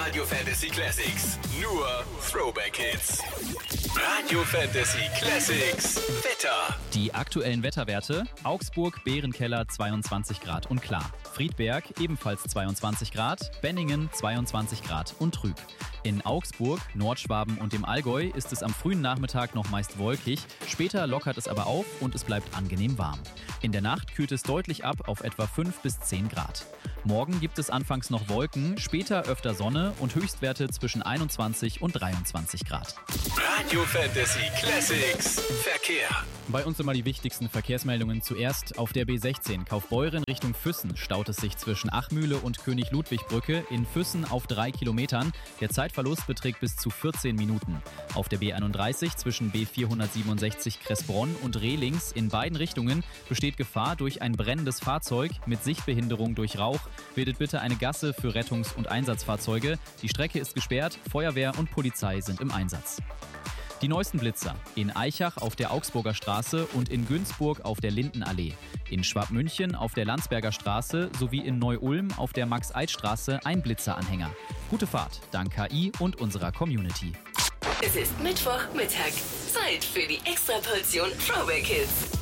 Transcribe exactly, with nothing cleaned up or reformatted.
Radio Fantasy Classics. Nur Throwback Hits. Radio Fantasy Classics. Wetter. Die aktuellen Wetterwerte: Augsburg, Bärenkeller zweiundzwanzig Grad und klar. Friedberg ebenfalls zweiundzwanzig Grad, Benningen zweiundzwanzig Grad und trüb. In Augsburg, Nordschwaben und dem Allgäu ist es am frühen Nachmittag noch meist wolkig, später lockert es aber auf und es bleibt angenehm warm. In der Nacht kühlt es deutlich ab auf etwa fünf bis zehn Grad. Morgen gibt es anfangs noch Wolken, später öfter Sonne und Höchstwerte zwischen einundzwanzig und dreiundzwanzig Grad. Radio Fantasy Classics. Verkehr. Bei uns immer die wichtigsten Verkehrsmeldungen zuerst. Auf der B sechzehn Kaufbeuren Richtung Füssen staut es sich zwischen Achmühle und König-Ludwig-Brücke, in Füssen auf drei Kilometern. Der Zeitverlust beträgt bis zu vierzehn Minuten. Auf der B einunddreißig zwischen B vierhundertsiebenundsechzig Kressbronn und Rehlings in beiden Richtungen besteht Gefahr durch ein brennendes Fahrzeug mit Sichtbehinderung durch Rauch. Bildet bitte eine Gasse für Rettungs- und Einsatzfahrzeuge. Die Strecke ist gesperrt, Feuerwehr und Polizei sind im Einsatz. Die neuesten Blitzer: in Aichach auf der Augsburger Straße und in Günzburg auf der Lindenallee. In Schwabmünchen auf der Landsberger Straße sowie in Neu-Ulm auf der Max-Eid-Straße ein Blitzeranhänger. Gute Fahrt, dank K I und unserer Community. Es ist Mittwochmittag. Zeit für die Extraportion Throwback Hits.